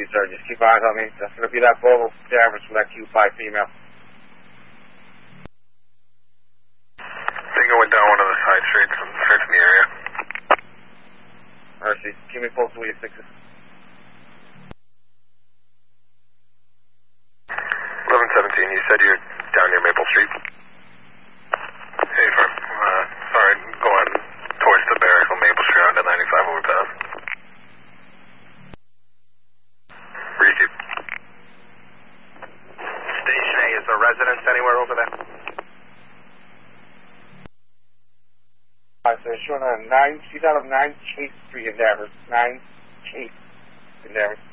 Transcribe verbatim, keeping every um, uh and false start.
sir. Just keep eyes on me. That's going to be that Volvo Danvers from that Q five female. Thing going down one of the side streets and searching the area. Mercy. Keep me posted with your sixes. eleven seventeen, you said you're down near Maple Street. Hey, firm. Uh, sorry, going towards the barracks on Maple Street onto ninety-five overpass. Repeat. Station A, is there residence anywhere over there? Alright, so it's showing on nine, she's out of nine Chase Street in Danvers. nine Chase in Danvers.